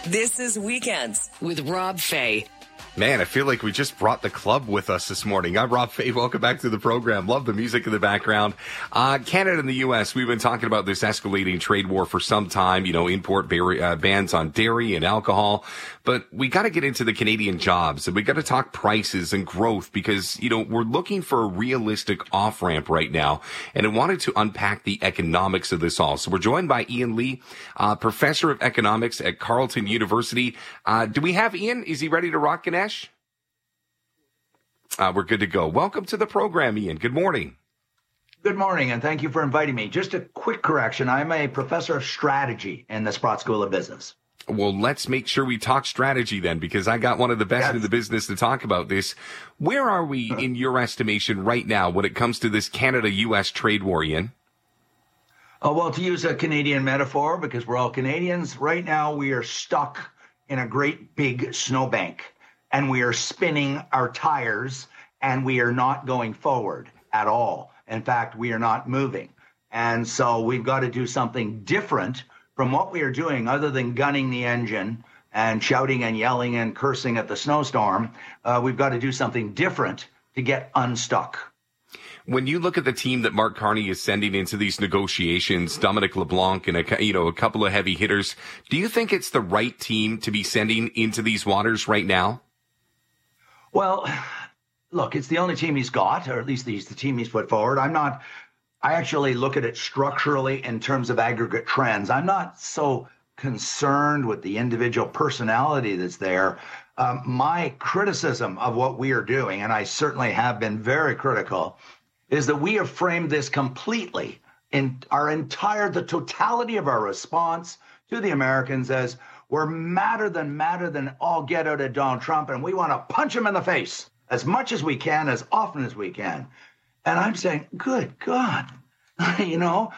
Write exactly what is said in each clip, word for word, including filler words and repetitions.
This is Weekends with Rob Fay. Man, I feel like we just brought the club with us this morning. I'm Rob Fay. Welcome back to the program. Love the music in the background. Uh, Canada and the U S, we've been talking about this escalating trade war for some time, you know, import bar- uh, bans on dairy and alcohol. But we got to get into the Canadian jobs, and we got to talk prices and growth because, you know, we're looking for a realistic off-ramp right now. And I wanted to unpack the economics of this all. So we're joined by Ian Lee, uh, professor of economics at Carleton University. Uh, do we have Ian? Is he ready to rock, Ganesh? Uh, we're good to go. Welcome to the program, Ian. Good morning. Good morning, and thank you for inviting me. Just a quick correction. I'm a professor of strategy in the Sprott School of Business. Well, let's make sure we talk strategy then, because I got one of the best yes. in the business to talk about this. Where are we in your estimation right now when it comes to this Canada-U S trade war, Ian? Oh, well, to use a Canadian metaphor, because we're all Canadians, right now we are stuck in a great big snowbank. And we are spinning our tires, and we are not going forward at all. In fact, we are not moving. And so we've got to do something different from what we are doing other than gunning the engine and shouting and yelling and cursing at the snowstorm. Uh, we've got to do something different to get unstuck. When you look at the team that Mark Carney is sending into these negotiations, Dominic LeBlanc and a, you know, a couple of heavy hitters, do you think it's the right team to be sending into these waters right now? Well, look, it's the only team he's got, or at least he's the team he's put forward. I'm not, I actually look at it structurally in terms of aggregate trends. I'm not so concerned with the individual personality that's there. Um, my criticism of what we are doing, and I certainly have been very critical, is that we have framed this completely in our entire, the totality of our response to the Americans as we're madder than madder than all get out of Donald Trump, and we want to punch him in the face as much as we can, as often as we can. And I'm saying, good God, you know,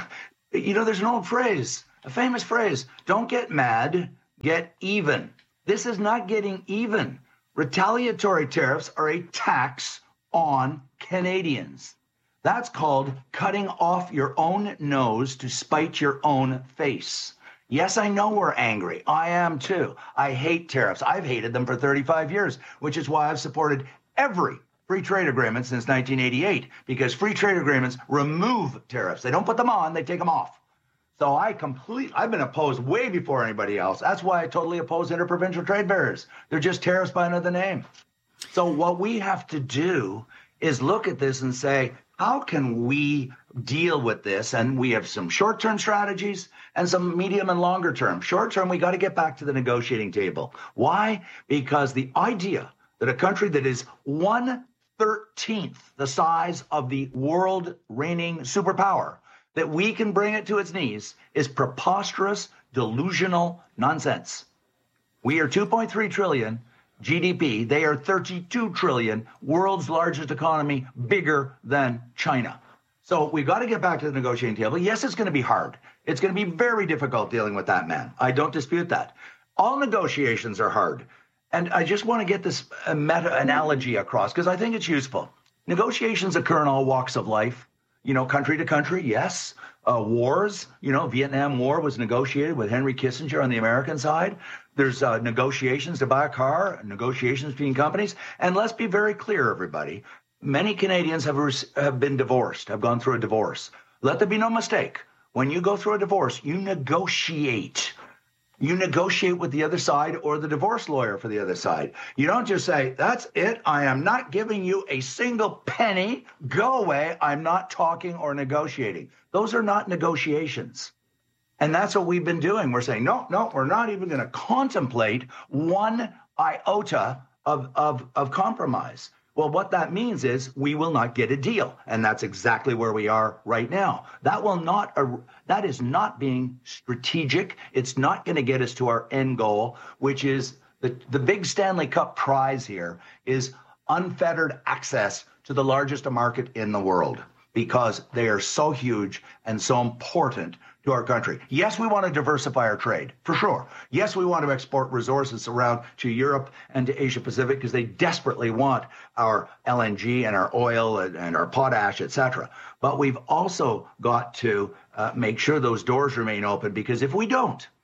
you know, there's an old phrase, a famous phrase, don't get mad, get even. This is not getting even. Retaliatory tariffs are a tax on Canadians. That's called cutting off your own nose to spite your own face. Yes, I know we're angry. I am too. I hate tariffs. I've hated them for thirty-five years, which is why I've supported every free trade agreement since nineteen eighty-eight, because free trade agreements remove tariffs. They don't put them on, they take them off. So I completely, I've been opposed way before anybody else. That's why I totally oppose interprovincial trade barriers. They're just tariffs by another name. So what we have to do is look at this and say, how can we deal with this? And we have some short-term strategies and some medium and longer term. Short-term, we got to get back to the negotiating table. Why? Because the idea that a country that is one thirteenth the size of the world reigning superpower, that we can bring it to its knees, is preposterous, delusional nonsense. We are two point three trillion G D P. They are thirty-two trillion, world's largest economy, bigger than China. So we've got to get back to the negotiating table. Yes, it's going to be hard. It's going to be very difficult dealing with that man. I don't dispute that. All negotiations are hard. And I just want to get this uh, meta-analogy across because I think it's useful. Negotiations occur in all walks of life. You know, country to country, yes. Uh, wars, you know, Vietnam War was negotiated with Henry Kissinger on the American side. There's uh, negotiations to buy a car, negotiations between companies. And let's be very clear, everybody. Many Canadians have, have been divorced, have gone through a divorce. Let there be no mistake. When you go through a divorce, you negotiate. You negotiate with the other side or the divorce lawyer for the other side. You don't just say, that's it. I am not giving you a single penny. Go away. I'm not talking or negotiating. Those are not negotiations. And that's what we've been doing. We're saying, no, no, we're not even going to contemplate one iota of, of, of compromise. Well, what that means is we will not get a deal. And that's exactly where we are right now. That will not, uh, that is not being strategic. It's not going to get us to our end goal, which is the, the big Stanley Cup prize here is unfettered access to the largest market in the world because they are so huge and so important to our country. Yes, we want to diversify our trade, for sure. Yes, we want to export resources around to Europe and to Asia Pacific because they desperately want our L N G and our oil and, and our potash, et cetera. But we've also got to uh, make sure those doors remain open because if we don't,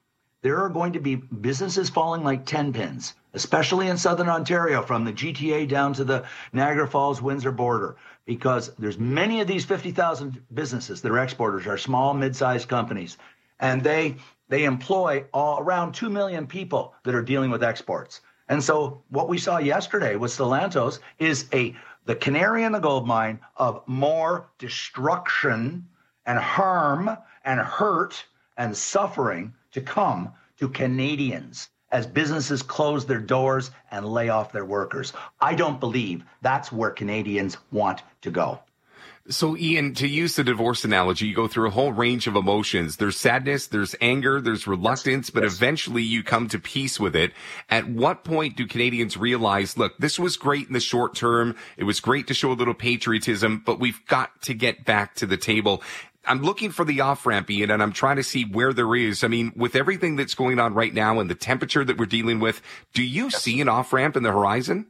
there are going to be businesses falling like ten pins, especially in Southern Ontario, from the G T A down to the Niagara Falls, Windsor border, because there's many of these fifty thousand businesses that are exporters, are small, mid-sized companies, and they they employ all, around two million people that are dealing with exports. And so what we saw yesterday with Stellantis is a the canary in the gold mine of more destruction and harm and hurt and suffering to come to Canadians as businesses close their doors and lay off their workers. I don't believe that's where Canadians want to go. So, Ian, to use the divorce analogy, you go through a whole range of emotions. There's sadness, there's anger, there's reluctance, but yes. eventually you come to peace with it. At what point do Canadians realize, look, this was great in the short term. It was great to show a little patriotism, but we've got to get back to the table. I'm looking for the off-ramp, Ian, and I'm trying to see where there is. I mean, with everything that's going on right now and the temperature that we're dealing with, do you yes. see an off-ramp in the horizon?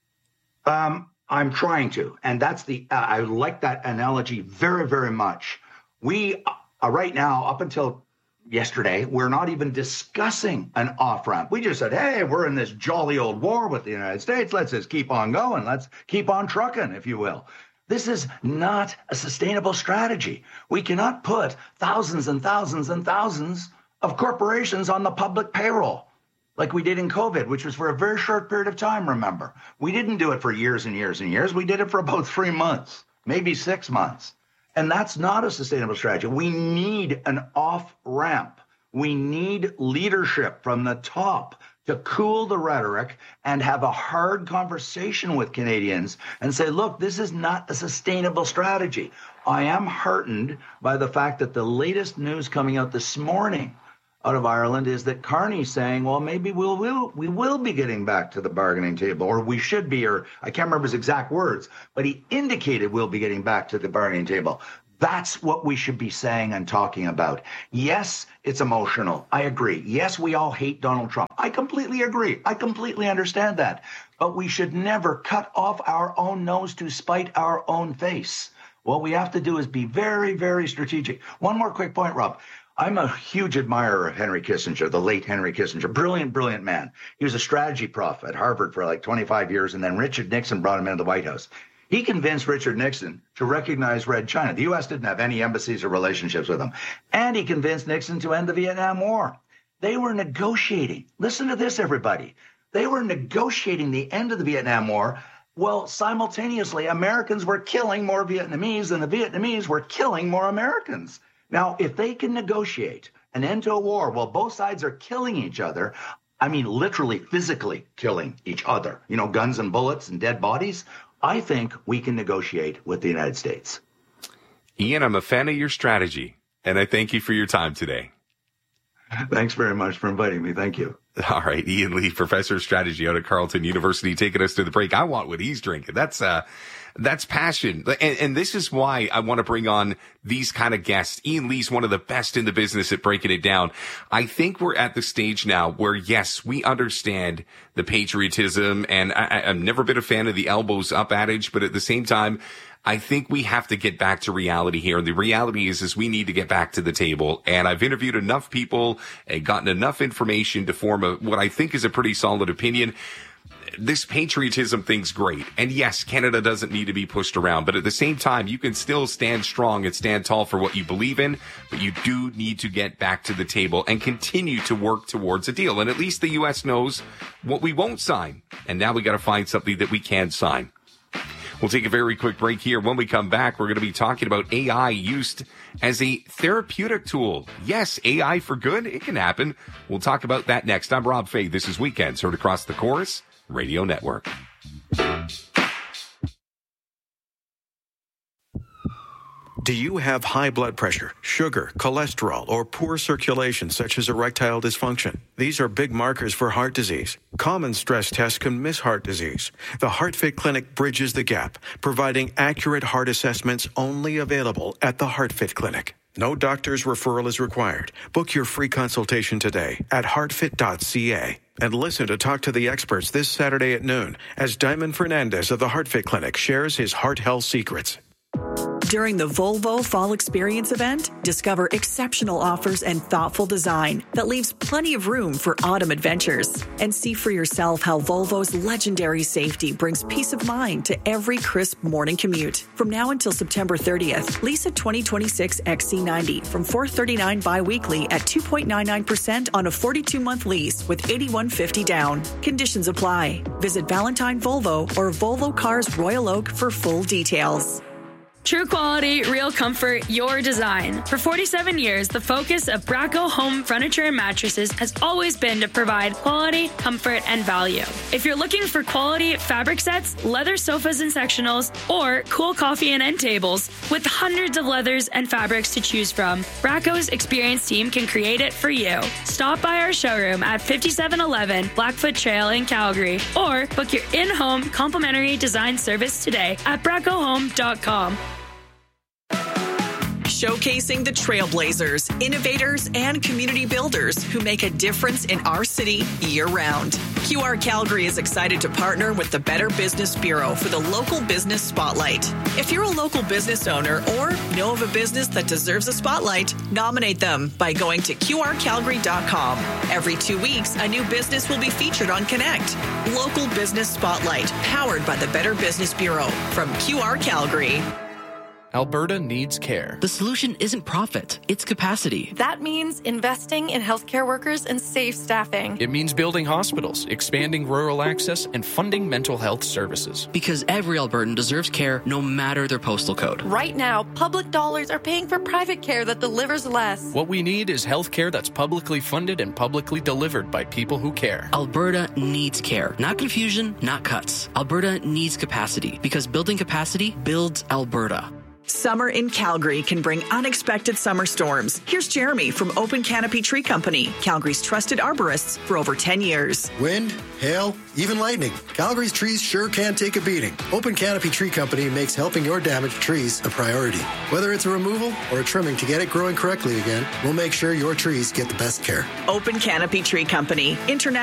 Um, I'm trying to, and that's the, uh, I like that analogy very, very much. We, uh, right now, up until yesterday, we're not even discussing an off-ramp. We just said, hey, we're in this jolly old war with the United States. Let's just keep on going. Let's keep on trucking, if you will. This is not a sustainable strategy. We cannot put thousands and thousands and thousands of corporations on the public payroll, like we did in COVID, which was for a very short period of time, remember. We didn't do it for years and years and years. We did it for about three months, maybe six months. And that's not a sustainable strategy. We need an off-ramp. We need leadership from the top to cool the rhetoric and have a hard conversation with Canadians and say, look, this is not a sustainable strategy. I am heartened by the fact that the latest news coming out this morning out of Ireland is that Carney's saying, well, maybe we'll, we'll, we will be getting back to the bargaining table, or we should be, or I can't remember his exact words, but he indicated we'll be getting back to the bargaining table. That's what we should be saying and talking about. Yes, it's emotional. I agree. Yes, we all hate Donald Trump. I completely agree. I completely understand that. But we should never cut off our own nose to spite our own face. What we have to do is be very, very strategic. One more quick point, Rob. I'm a huge admirer of Henry Kissinger, the late Henry Kissinger. Brilliant, brilliant man. He was a strategy prof at Harvard for like twenty-five years, and then Richard Nixon brought him into the White House. He convinced Richard Nixon to recognize Red China. The U S didn't have any embassies or relationships with them. And he convinced Nixon to end the Vietnam War. They were negotiating. Listen to this, everybody. They were negotiating the end of the Vietnam War. Well, simultaneously, Americans were killing more Vietnamese than the Vietnamese were killing more Americans. Now, if they can negotiate an end to a war while both sides are killing each other, I mean, literally physically killing each other, you know, guns and bullets and dead bodies, I think we can negotiate with the United States. Ian, I'm a fan of your strategy, and I thank you for your time today. Thanks very much for inviting me. Thank you. All right. Ian Lee, professor of strategy out at Carleton University, taking us to the break. I want what he's drinking. That's, uh, that's passion. And, and this is why I want to bring on these kind of guests. Ian Lee's one of the best in the business at breaking it down. I think we're at the stage now where, yes, we understand the patriotism, and I, I've never been a fan of the elbows up adage, but at the same time, I think we have to get back to reality here. And the reality is, is we need to get back to the table. And I've interviewed enough people and gotten enough information to form a, what I think is a pretty solid opinion. This patriotism thing's great. And yes, Canada doesn't need to be pushed around, but at the same time, you can still stand strong and stand tall for what you believe in, but you do need to get back to the table and continue to work towards a deal. And at least the U S knows what we won't sign. And now we got to find something that we can sign. We'll take a very quick break here. When we come back, we're going to be talking about A I used as a therapeutic tool. Yes, A I for good. It can happen. We'll talk about that next. I'm Rob Fay. This is Weekends heard across the Chorus Radio Network. Do you have high blood pressure, sugar, cholesterol, or poor circulation such as erectile dysfunction? These are big markers for heart disease. Common stress tests can miss heart disease. The HeartFit Clinic bridges the gap, providing accurate heart assessments only available at the HeartFit Clinic. No doctor's referral is required. Book your free consultation today at heartfit dot c a. And listen to Talk to the Experts this Saturday at noon as Diamond Fernandez of the HeartFit Clinic shares his heart health secrets. During the Volvo Fall Experience event, discover exceptional offers and thoughtful design that leaves plenty of room for autumn adventures. And see for yourself how Volvo's legendary safety brings peace of mind to every crisp morning commute. From now until September thirtieth, lease a twenty twenty-six X C ninety from four hundred thirty-nine dollars bi-weekly at two point nine nine percent on a forty-two month lease with eighty-one fifty down. Conditions apply. Visit Valentine Volvo or Volvo Cars Royal Oak for full details. True quality, real comfort, your design. For forty-seven years, the focus of Bracco Home Furniture and Mattresses has always been to provide quality, comfort, and value. If you're looking for quality fabric sets, leather sofas and sectionals, or cool coffee and end tables, with hundreds of leathers and fabrics to choose from, Bracco's experienced team can create it for you. Stop by our showroom at fifty-seven eleven Blackfoot Trail in Calgary, or book your in-home complimentary design service today at bracco home dot com. Showcasing the trailblazers, innovators, and community builders who make a difference in our city year-round. Q R Calgary is excited to partner with the Better Business Bureau for the Local Business Spotlight. If you're a local business owner or know of a business that deserves a spotlight, nominate them by going to Q R calgary dot com. Every two weeks, a new business will be featured on Connect. Local Business Spotlight, powered by the Better Business Bureau from Q R Calgary. Alberta needs care. The solution isn't profit, it's capacity. That means investing in healthcare workers and safe staffing. It means building hospitals, expanding rural access, and funding mental health services. Because every Albertan deserves care no matter their postal code. Right now, public dollars are paying for private care that delivers less. What we need is health care that's publicly funded and publicly delivered by people who care. Alberta needs care. Not confusion, not cuts. Alberta needs capacity because building capacity builds Alberta. Summer in Calgary can bring unexpected summer storms. Here's Jeremy from Open Canopy Tree Company, Calgary's trusted arborists for over ten years. Wind, hail, even lightning. Calgary's trees sure can take a beating. Open Canopy Tree Company makes helping your damaged trees a priority. Whether it's a removal or a trimming to get it growing correctly again, we'll make sure your trees get the best care. Open Canopy Tree Company, International